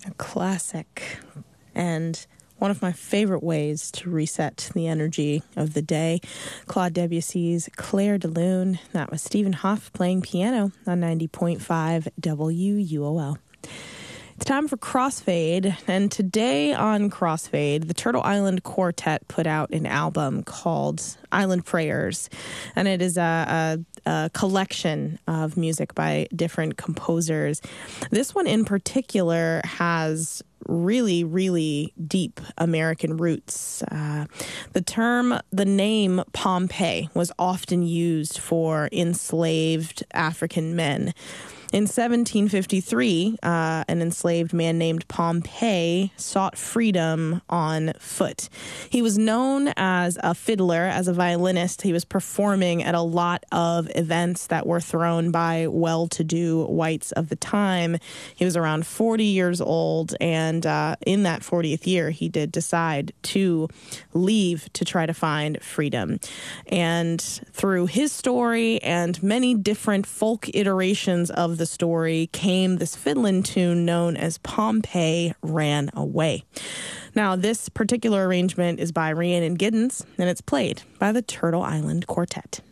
a classic, and one of my favorite ways to reset the energy of the day. Claude Debussy's Clair de Lune. That was Stephen Hoff playing piano on 90.5 WUOL. It's time for Crossfade, and today on Crossfade, the Turtle Island Quartet put out an album called Island Prayers, and it is a collection of music by different composers. This one in particular has really, really deep American roots. The name Pompeii was often used for enslaved African men. In 1753, an enslaved man named Pompey sought freedom on foot. He was known as a fiddler, as a violinist. He was performing at a lot of events that were thrown by well-to-do whites of the time. He was around 40 years old, and in that 40th year, he did decide to leave to try to find freedom. And through his story and many different folk iterations of the story came this fiddling tune known as Pompey Ran Away. Now, this particular arrangement is by Rhiannon Giddens, and it's played by the Turtle Island Quartet.